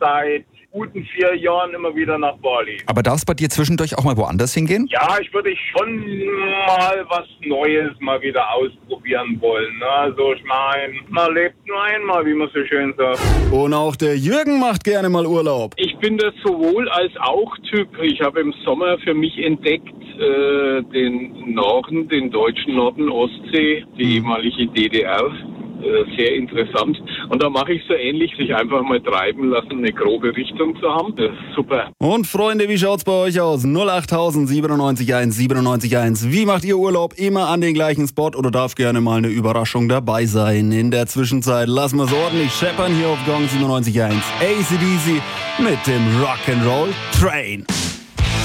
seit guten 4 Jahren immer wieder nach Bali. Aber darf es bei dir zwischendurch auch mal woanders hingehen? Ja, ich würde schon mal was Neues mal wieder ausprobieren wollen. Ne? Also ich meine, man lebt nur einmal, wie man so schön sagt. Und auch der Jürgen macht gerne mal Urlaub. Ich bin der sowohl als auch Typ. Ich habe im Sommer für mich entdeckt den Norden, den deutschen Norden, Ostsee, die ehemalige DDR. Sehr interessant. Und da mache ich so ähnlich, sich einfach mal treiben lassen, eine grobe Richtung zu haben. Das ist super. Und Freunde, wie schaut's bei euch aus? 08000 97 97 1. Wie macht ihr Urlaub? Immer an den gleichen Spot oder darf gerne mal eine Überraschung dabei sein? In der Zwischenzeit lassen wir es ordentlich scheppern hier auf Gong 97.1. AC/DC mit dem Rock'n'Roll Train.